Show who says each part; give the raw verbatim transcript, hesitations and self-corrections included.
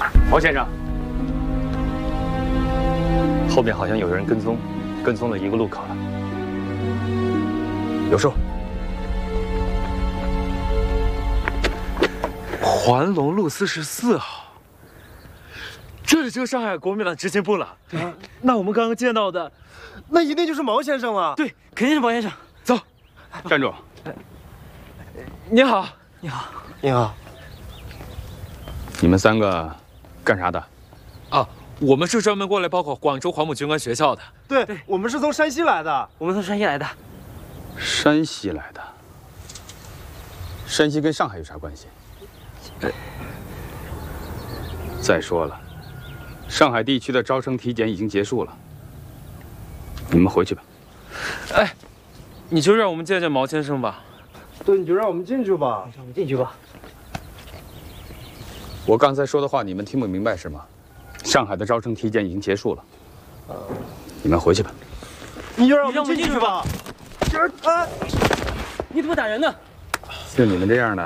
Speaker 1: 毛先生，后面好像有人跟踪，跟踪了一个路口了。有数。
Speaker 2: 环龙路四十四号，这里就是上海国民党执行部了。对，那我们刚刚见到的，
Speaker 3: 那一定就是毛先生了。
Speaker 2: 对，肯定是毛先生。走，
Speaker 1: 站住！
Speaker 2: 你好，
Speaker 3: 你好，你好。
Speaker 1: 你们三个干啥的？
Speaker 2: 啊，我们是专门过来报考广州黄埔军官学校的。
Speaker 3: 对，对我们是从山西来的。
Speaker 4: 我们从山西来的。
Speaker 1: 山西来的。山西跟上海有啥关系？再说了，上海地区的招生体检已经结束了，你们回去吧。
Speaker 2: 哎，你就让我们见见毛先生吧。
Speaker 3: 对，你就让我们进去吧。
Speaker 4: 让我们进去吧。
Speaker 1: 我刚才说的话你们听不明白是吗？上海的招生体检已经结束了，呃，你们回去吧。
Speaker 3: 你就让我们进去吧。
Speaker 4: 啊！你怎么打人呢？
Speaker 1: 就你们这样的。